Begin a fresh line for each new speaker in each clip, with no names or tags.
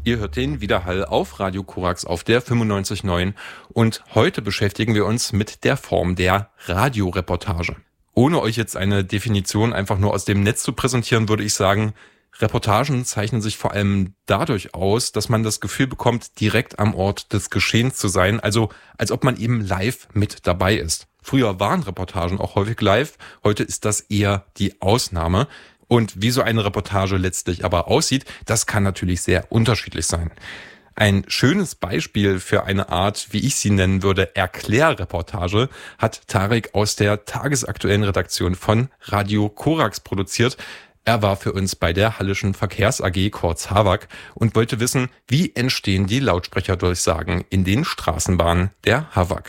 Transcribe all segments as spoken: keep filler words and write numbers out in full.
Ihr hört den Widerhall auf Radio Korax auf der fünfundneunzig Komma neun und heute beschäftigen wir uns mit der Form der Radioreportage. Ohne euch jetzt eine Definition einfach nur aus dem Netz zu präsentieren, würde ich sagen, Reportagen zeichnen sich vor allem dadurch aus, dass man das Gefühl bekommt, direkt am Ort des Geschehens zu sein, also als ob man eben live mit dabei ist. Früher waren Reportagen auch häufig live, heute ist das eher die Ausnahme. Und wie so eine Reportage letztlich aber aussieht, das kann natürlich sehr unterschiedlich sein. Ein schönes Beispiel für eine Art, wie ich sie nennen würde, Erklärreportage, hat Tarek aus der tagesaktuellen Redaktion von Radio Korax produziert. Er war für uns bei der Hallischen Verkehrs A G, kurz Havak, und wollte wissen, wie entstehen die Lautsprecherdurchsagen in den Straßenbahnen der Havak.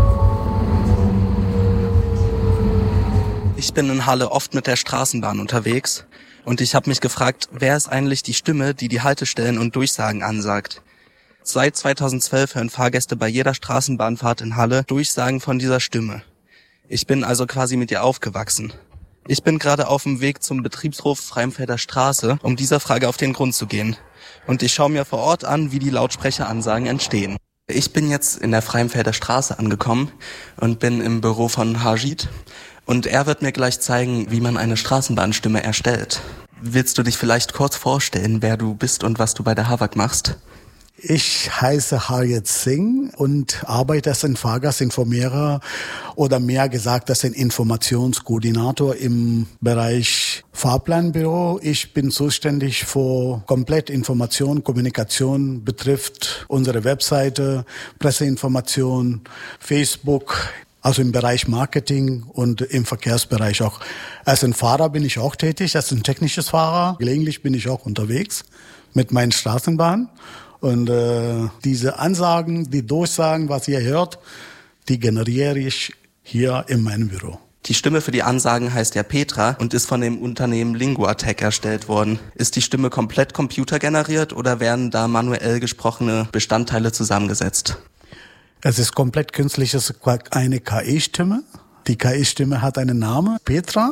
Ich bin in Halle oft mit der Straßenbahn unterwegs und ich habe mich gefragt, wer ist eigentlich die Stimme, die die Haltestellen und Durchsagen ansagt? Seit zweitausendzwölf hören Fahrgäste bei jeder Straßenbahnfahrt in Halle Durchsagen von dieser Stimme. Ich bin also quasi mit ihr aufgewachsen. Ich bin gerade auf dem Weg zum Betriebshof Freimfelder Straße, um dieser Frage auf den Grund zu gehen. Und ich schaue mir vor Ort an, wie die Lautsprecheransagen entstehen. Ich bin jetzt in der Freimfelder Straße angekommen und bin im Büro von Hajid. Und er wird mir gleich zeigen, wie man eine Straßenbahnstimme erstellt. Willst du dich vielleicht kurz vorstellen, wer du bist und was du bei der Havak machst?
Ich heiße Harjit Singh und arbeite als ein Fahrgastinformierer oder mehr gesagt als ein Informationskoordinator im Bereich Fahrplanbüro. Ich bin zuständig für komplett Information, Kommunikation betrifft unsere Webseite, Presseinformation, Facebook, also im Bereich Marketing und im Verkehrsbereich auch. Als ein Fahrer bin ich auch tätig, als ein technisches Fahrer. Gelegentlich bin ich auch unterwegs mit meinen Straßenbahnen. Und äh, diese Ansagen, die Durchsagen, was ihr hört, die generiere ich hier in meinem Büro.
Die Stimme für die Ansagen heißt ja Petra und ist von dem Unternehmen Linguatec erstellt worden. Ist die Stimme komplett computergeneriert oder werden da manuell gesprochene Bestandteile zusammengesetzt?
Es ist komplett künstlich, es ist eine K I-Stimme. Die K I-Stimme hat einen Namen, Petra,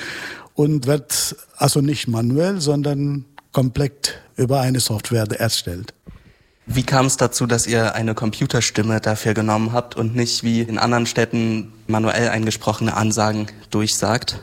und wird also nicht manuell, sondern komplett über eine Software erstellt.
Wie kam es dazu, dass ihr eine Computerstimme dafür genommen habt und nicht wie in anderen Städten manuell eingesprochene Ansagen durchsagt?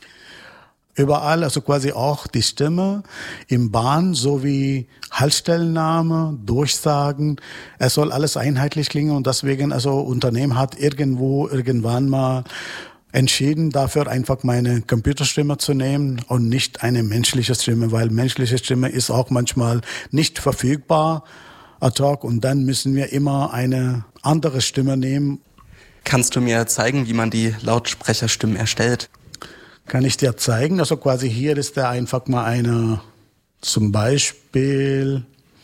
Überall, also quasi auch die Stimme im Bahn sowie Haltstellenname, Durchsagen. Es soll alles einheitlich klingen und deswegen, also Unternehmen hat irgendwo, irgendwann mal entschieden, dafür einfach meine Computerstimme zu nehmen und nicht eine menschliche Stimme, weil menschliche Stimme ist auch manchmal nicht verfügbar ad hoc und dann müssen wir immer eine andere Stimme nehmen.
Kannst du mir zeigen, wie man die Lautsprecherstimmen erstellt?
Kann ich dir zeigen. Also quasi hier ist da einfach mal eine, zum Beispiel,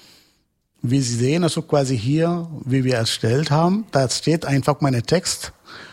wie Sie sehen, also quasi hier, wie wir erstellt haben, da steht einfach mein Text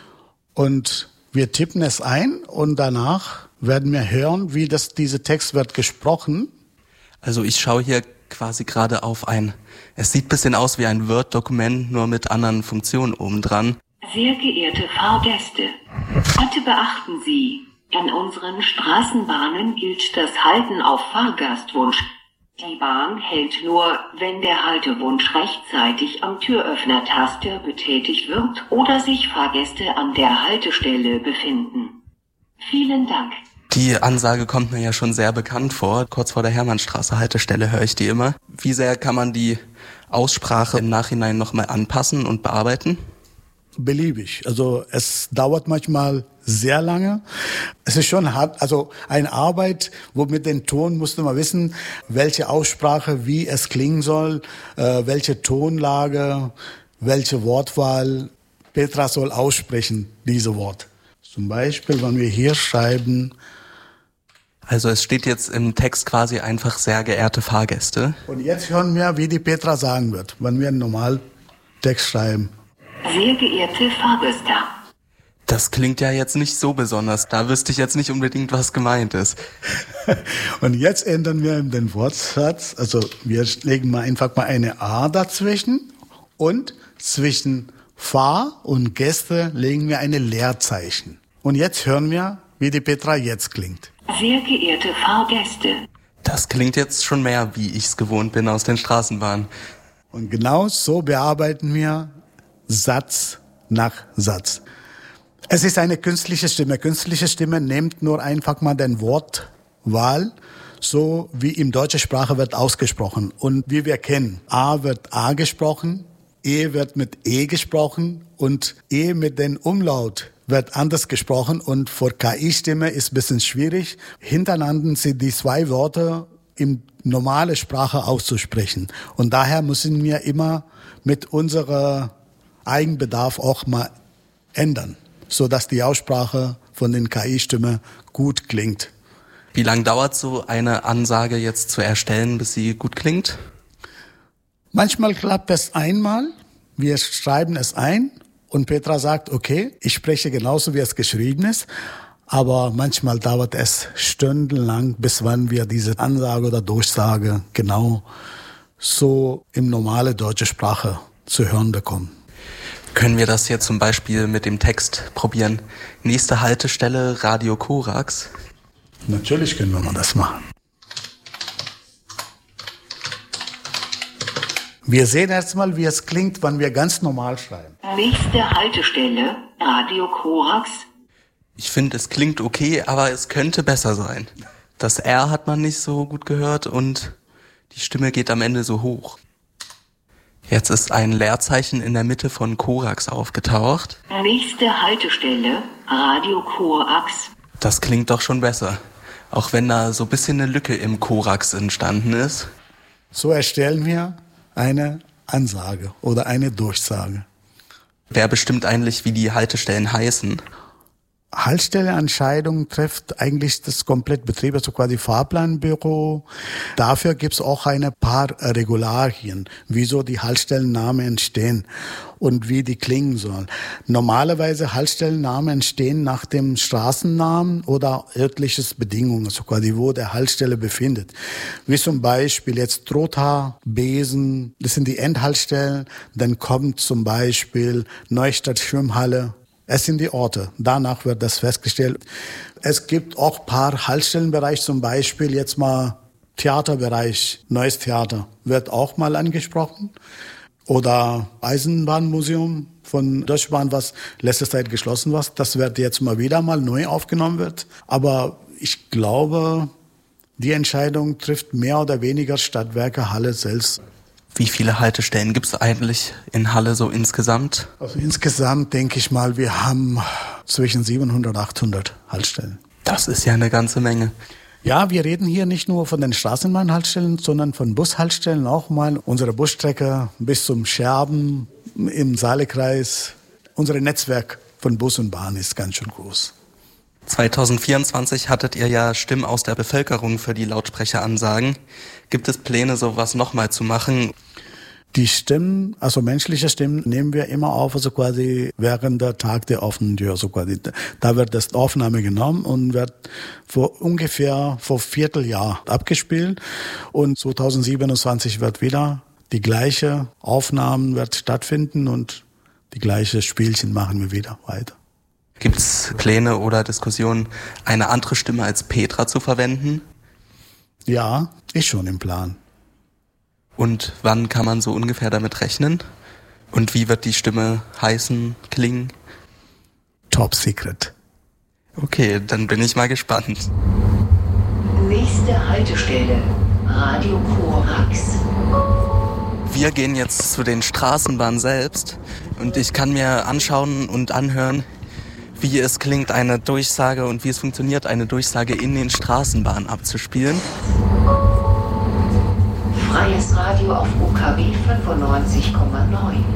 und wir tippen es ein und danach werden wir hören, wie das, dieser Text wird gesprochen.
Also ich schaue hier quasi gerade auf ein, es sieht ein bisschen aus wie ein Word-Dokument, nur mit anderen Funktionen obendran.
Sehr geehrte Fahrgäste, bitte beachten Sie, in unseren Straßenbahnen gilt das Halten auf Fahrgastwunsch. Die Bahn hält nur, wenn der Haltewunsch rechtzeitig am Türöffner-Taster betätigt wird oder sich Fahrgäste an der Haltestelle befinden. Vielen Dank.
Die Ansage kommt mir ja schon sehr bekannt vor. Kurz vor der Hermannstraße Haltestelle höre ich die immer. Wie sehr kann man die Aussprache im Nachhinein nochmal anpassen und bearbeiten?
Beliebig. Also es dauert manchmal sehr lange. Es ist schon hart, also eine Arbeit, wo mit dem Ton musste man wissen, welche Aussprache, wie es klingen soll, äh, welche Tonlage, welche Wortwahl. Petra soll aussprechen, diese Wort. Zum Beispiel, wenn wir hier schreiben.
Also es steht jetzt im Text quasi einfach sehr geehrte Fahrgäste.
Und jetzt hören wir, wie die Petra sagen wird, wenn wir einen normalen Text schreiben.
Sehr geehrte Fahrgäste.
Das klingt ja jetzt nicht so besonders. Da wüsste ich jetzt nicht unbedingt, was gemeint ist.
Und jetzt ändern wir den Wortsatz. Also wir legen mal einfach mal eine A dazwischen und zwischen Fahr- und Gäste legen wir eine Leerzeichen. Und jetzt hören wir, wie die Petra jetzt klingt.
Sehr geehrte Fahrgäste.
Das klingt jetzt schon mehr, wie ich es gewohnt bin aus den Straßenbahnen.
Und genau so bearbeiten wir Satz nach Satz. Es ist eine künstliche Stimme. Künstliche Stimme nimmt nur einfach mal den Wortwahl, so wie in deutscher Sprache wird ausgesprochen. Und wie wir kennen, A wird A gesprochen, E wird mit E gesprochen und E mit den Umlaut wird anders gesprochen. Und für K I-Stimme ist ein bisschen schwierig. Hintereinander sind die zwei Worte in normale Sprache auszusprechen. Und daher müssen wir immer mit unserem Eigenbedarf auch mal ändern, sodass die Aussprache von den K I-Stimme gut klingt.
Wie lange dauert so eine Ansage jetzt zu erstellen, bis sie gut klingt?
Manchmal klappt es einmal. Wir schreiben es ein und Petra sagt, okay, ich spreche genauso, wie es geschrieben ist. Aber manchmal dauert es stundenlang, bis wann wir diese Ansage oder Durchsage genau so in normale deutsche Sprache zu hören bekommen.
Können wir das jetzt zum Beispiel mit dem Text probieren? Nächste Haltestelle, Radio Korax.
Natürlich können wir mal das machen. Wir sehen erstmal, wie es klingt, wenn wir ganz normal schreiben.
Nächste Haltestelle, Radio Korax.
Ich finde, es klingt okay, aber es könnte besser sein. Das R hat man nicht so gut gehört und die Stimme geht am Ende so hoch. Jetzt ist ein Leerzeichen in der Mitte von Korax aufgetaucht.
Nächste Haltestelle, Radio Korax.
Das klingt doch schon besser. Auch wenn da so ein bisschen eine Lücke im Korax entstanden ist.
So erstellen wir eine Ansage oder eine Durchsage.
Wer bestimmt eigentlich, wie die Haltestellen heißen?
Haltestellenentscheidung trifft eigentlich das komplette Betrieb, also quasi Fahrplanbüro. Dafür gibt's auch ein paar Regularien, wieso die Haltestellennamen entstehen und wie die klingen sollen. Normalerweise Haltestellennamen entstehen nach dem Straßennamen oder örtliches Bedingungen, also quasi wo der Haltestelle befindet. Wie zum Beispiel jetzt Trotha, Besen, das sind die Endhaltestellen. Dann kommt zum Beispiel Neustadt Schwimmhalle. Es sind die Orte. Danach wird das festgestellt. Es gibt auch ein paar Haltestellenbereiche, zum Beispiel jetzt mal Theaterbereich, Neues Theater wird auch mal angesprochen. Oder Eisenbahnmuseum von Deutsche Bahn, was letzte Zeit geschlossen war. Das wird jetzt mal wieder mal neu aufgenommen wird. Aber ich glaube, die Entscheidung trifft mehr oder weniger Stadtwerke Halle selbst.
Wie viele Haltestellen gibt es eigentlich in Halle so insgesamt?
Also insgesamt denke ich mal, wir haben zwischen siebenhundert und achthundert Haltestellen.
Das ist ja eine ganze Menge.
Ja, wir reden hier nicht nur von den Straßenbahnhaltestellen, sondern von Bushaltestellen auch mal. Unsere Busstrecke bis zum Scherben im Saalekreis. Unser Netzwerk von Bus und Bahn ist ganz schön groß.
zwanzig vierundzwanzig hattet ihr ja Stimmen aus der Bevölkerung für die Lautsprecheransagen. Gibt es Pläne, sowas nochmal zu machen?
Die Stimmen, also menschliche Stimmen, nehmen wir immer auf, also quasi während der Tag der offenen Tür. Also quasi, da wird das Aufnahme genommen und wird vor ungefähr vor Vierteljahr abgespielt. Und zwanzig siebenundzwanzig wird wieder die gleiche Aufnahmen wird stattfinden und die gleiche Spielchen machen wir wieder weiter.
Gibt es Pläne oder Diskussionen, eine andere Stimme als Petra zu verwenden?
Ja, ist schon im Plan.
Und wann kann man so ungefähr damit rechnen? Und wie wird die Stimme heißen, klingen?
Top Secret.
Okay, dann bin ich mal gespannt.
Nächste Haltestelle, Radio Korax.
Wir gehen jetzt zu den Straßenbahnen selbst und ich kann mir anschauen und anhören, wie es klingt, eine Durchsage und wie es funktioniert, eine Durchsage in den Straßenbahnen abzuspielen.
Freies Radio auf U K W fünfundneunzig Komma neun.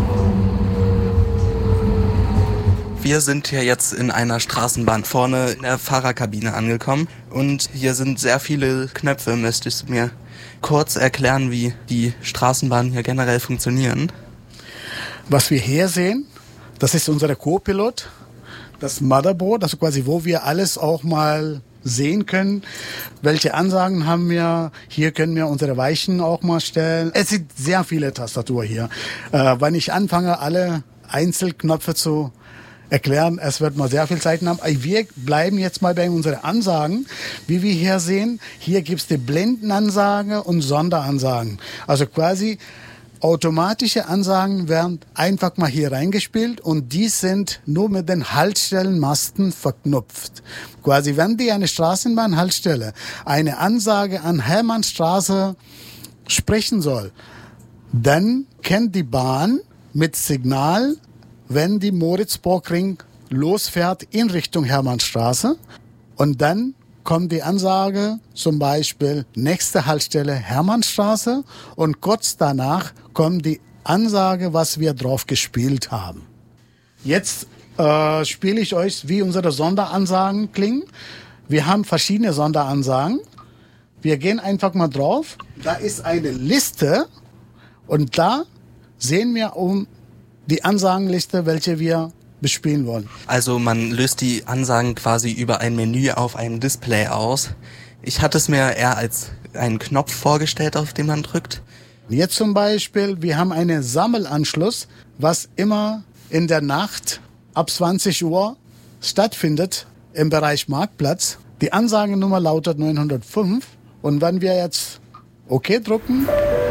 Wir sind hier jetzt in einer Straßenbahn vorne in der Fahrerkabine angekommen und hier sind sehr viele Knöpfe. Möchtest du mir kurz erklären, wie die Straßenbahnen hier generell funktionieren?
Was wir hier sehen, das ist unser Co-Pilot, das Motherboard, also quasi wo wir alles auch mal sehen können, welche Ansagen haben wir. Hier können wir unsere Weichen auch mal stellen. Es sind sehr viele Tastaturen hier. Äh, wenn ich anfange, alle Einzelknöpfe zu erklären. Es wird mal sehr viel Zeit haben. Wir bleiben jetzt mal bei unseren Ansagen. Wie wir hier sehen, hier gibt es die Blindenansage und Sonderansagen. Also quasi automatische Ansagen werden einfach mal hier reingespielt und die sind nur mit den Haltstellenmasten verknüpft. Quasi, wenn die eine Straßenbahnhaltestelle eine Ansage an Hermannstraße sprechen soll, dann kennt die Bahn mit Signal, wenn die Moritzburgring losfährt in Richtung Hermannstraße und dann kommt die Ansage, zum Beispiel nächste Haltestelle Hermannstraße und kurz danach kommt die Ansage, was wir drauf gespielt haben. Jetzt äh, spiele ich euch, wie unsere Sonderansagen klingen. Wir haben verschiedene Sonderansagen. Wir gehen einfach mal drauf. Da ist eine Liste und da sehen wir um die Ansagenliste, welche wir bespielen wollen.
Also man löst die Ansagen quasi über ein Menü auf einem Display aus. Ich hatte es mir eher als einen Knopf vorgestellt, auf den man drückt.
Jetzt zum Beispiel, wir haben einen Sammelanschluss, was immer in der Nacht ab zwanzig Uhr stattfindet im Bereich Marktplatz. Die Ansagenummer lautet neunhundertfünf und wenn wir jetzt OK drücken.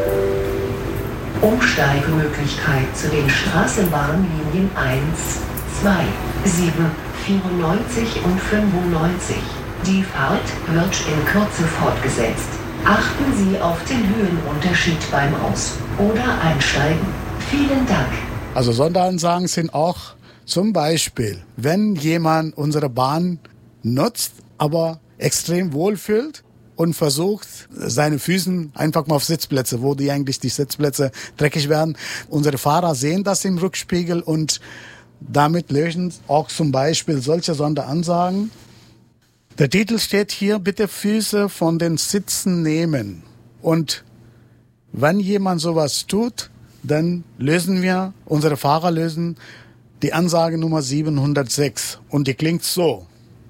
Umsteigemöglichkeit zu den Straßenbahnlinien eins, zwei, sieben, vierundneunzig und fünfundneunzig. Die Fahrt wird in Kürze fortgesetzt. Achten Sie auf den Höhenunterschied beim Aus- oder Einsteigen. Vielen Dank.
Also Sonderansagen sind auch zum Beispiel, wenn jemand unsere Bahn nutzt, aber extrem wohlfühlt und versucht, seine Füßen einfach mal auf Sitzplätze, wo die eigentlich die Sitzplätze dreckig werden. Unsere Fahrer sehen das im Rückspiegel und damit lösen auch zum Beispiel solche Sonderansagen. Der Titel steht hier, bitte Füße von den Sitzen nehmen. Und wenn jemand sowas tut, dann lösen wir, unsere Fahrer lösen die Ansage Nummer siebenhundertsechs. Und die klingt so.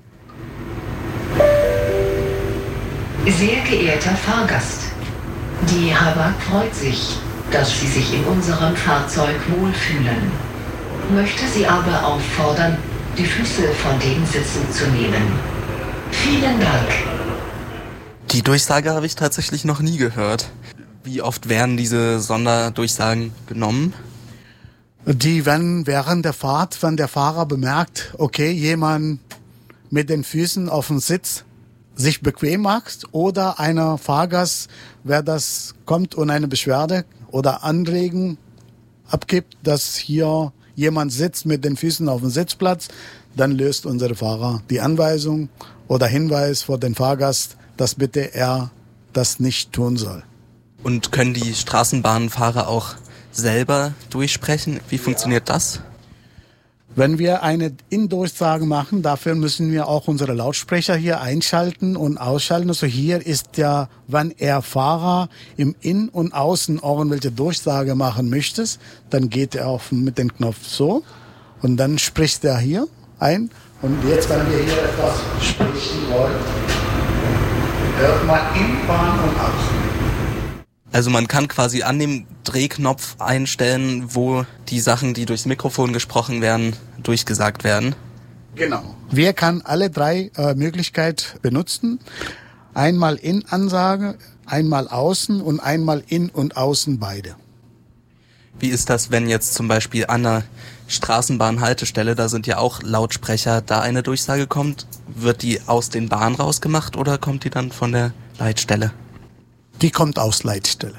Sehr geehrter Fahrgast, die Habak freut sich, dass Sie sich in unserem Fahrzeug wohlfühlen. Möchte Sie aber auffordern, die Füße von den Sitzen zu nehmen. Vielen Dank.
Die Durchsage habe ich tatsächlich noch nie gehört. Wie oft werden diese Sonderdurchsagen genommen?
Die werden während der Fahrt, wenn der Fahrer bemerkt, okay, jemand mit den Füßen auf dem Sitz sich bequem macht oder einer Fahrgast, wer das kommt und eine Beschwerde oder Anregung abgibt, dass hier jemand sitzt mit den Füßen auf dem Sitzplatz, dann löst unsere Fahrer die Anweisung oder Hinweis vor den Fahrgast, dass bitte er das nicht tun soll.
Und können die Straßenbahnfahrer auch selber durchsprechen? Wie funktioniert das?
Wenn wir eine In-Durchsage machen, dafür müssen wir auch unsere Lautsprecher hier einschalten und ausschalten. Also hier ist ja, wenn er Fahrer im In- und Außen irgendwelche Durchsage machen möchtest, dann geht er auf mit dem Knopf so und dann spricht er hier ein. Und jetzt, wenn wir hier etwas sprechen wollen, hört man in, Bahn und Außen.
Also man kann quasi an dem Drehknopf einstellen, wo die Sachen, die durchs Mikrofon gesprochen werden, durchgesagt werden.
Genau. Wir kann alle drei äh, Möglichkeiten benutzen. Einmal In-Ansage, einmal Außen und einmal In- und Außen beide.
Wie ist das, wenn jetzt zum Beispiel an einer Straßenbahnhaltestelle, da sind ja auch Lautsprecher, da eine Durchsage kommt, wird die aus den Bahnen rausgemacht oder kommt die dann von der Leitstelle?
Die kommt aus Leitstelle.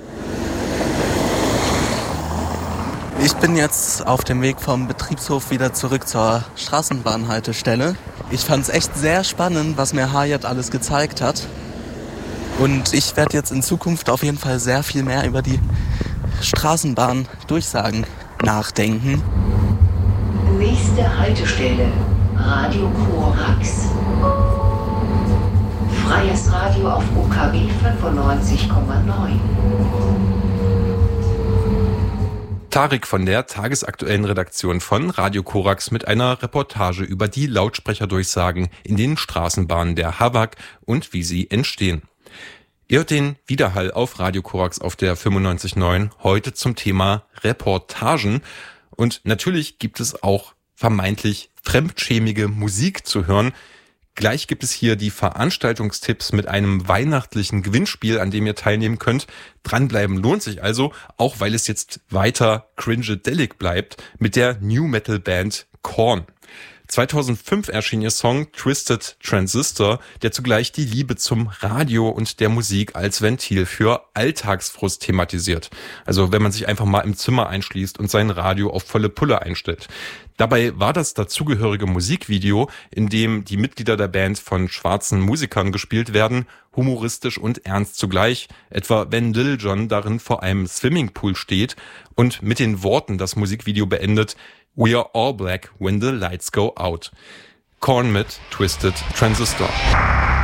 Ich bin jetzt auf dem Weg vom Betriebshof wieder zurück zur Straßenbahnhaltestelle. Ich fand es echt sehr spannend, was mir Hayat alles gezeigt hat. Und ich werde jetzt in Zukunft auf jeden Fall sehr viel mehr über die Straßenbahn-Durchsagen nachdenken.
Nächste Haltestelle, Radio Korax. Freies Radio auf U K W fünfundneunzig Komma neun.
Tarek von der tagesaktuellen Redaktion von Radio Korax mit einer Reportage über die Lautsprecherdurchsagen in den Straßenbahnen der Habak und wie sie entstehen. Ihr hört den Widerhall auf Radio Korax auf der fünfundneunzig Komma neun, heute zum Thema Reportagen. Und natürlich gibt es auch vermeintlich fremdschämige Musik zu hören. Gleich gibt es hier die Veranstaltungstipps mit einem weihnachtlichen Gewinnspiel, an dem ihr teilnehmen könnt. Dranbleiben lohnt sich also, auch weil es jetzt weiter cringedelic bleibt mit der New Metal Band Korn. zweitausendfünf erschien ihr Song Twisted Transistor, der zugleich die Liebe zum Radio und der Musik als Ventil für Alltagsfrust thematisiert. Also wenn man sich einfach mal im Zimmer einschließt und sein Radio auf volle Pulle einstellt. Dabei war das dazugehörige Musikvideo, in dem die Mitglieder der Band von schwarzen Musikern gespielt werden, humoristisch und ernst zugleich, etwa wenn Lil Jon darin vor einem Swimmingpool steht und mit den Worten das Musikvideo beendet: "We are all black when the lights go out." Korn mit Twisted Transistor.